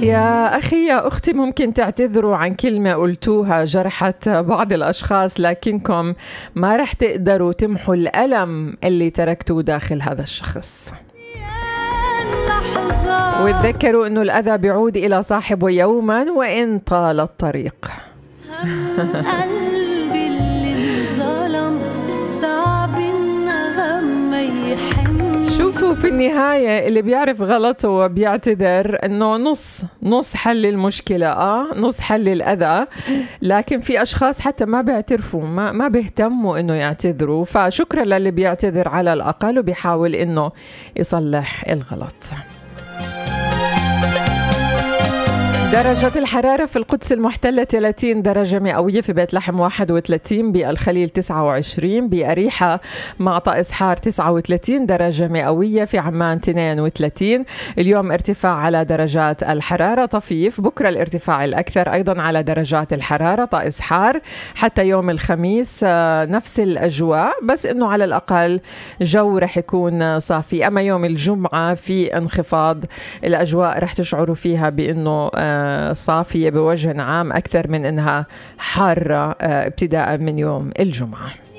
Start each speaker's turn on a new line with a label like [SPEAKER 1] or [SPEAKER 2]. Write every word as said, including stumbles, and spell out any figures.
[SPEAKER 1] يا أخي يا أختي، ممكن تعتذروا عن كلمة قلتوها جرحت بعض الأشخاص، لكنكم ما رح تقدروا تمحوا الألم اللي تركتوه داخل هذا الشخص. وتذكروا أنه الأذى بيعود إلى صاحبه يوما وإن طال الطريق.
[SPEAKER 2] قلبي اللي انظلم صعب النغم ما يحن.
[SPEAKER 1] شوفوا في النهاية اللي بيعرف غلطه وبيعتذر انه نص نص حل المشكلة، اه نص حل الأذى. لكن في أشخاص حتى ما بيعترفوا، ما ما بيهتموا انه يعتذروا، فشكرا للي بيعتذر على الأقل وبيحاول انه يصلح الغلط. درجة الحرارة في القدس المحتلة ثلاثين درجة مئوية، في بيت لحم واحد وثلاثين، بالخليل تسعة وعشرين، بأريحة مع طقس حار تسعة وثلاثين درجة مئوية، في عمان اثنين وثلاثين. اليوم ارتفاع على درجات الحرارة طفيف، بكرة الارتفاع الأكثر أيضا على درجات الحرارة، طقس حار حتى يوم الخميس نفس الأجواء، بس إنه على الأقل جو رح يكون صافي. أما يوم الجمعة في انخفاض، الأجواء رح تشعروا فيها بأنه صافية بوجه عام أكثر من إنها حارة ابتداء من يوم الجمعة.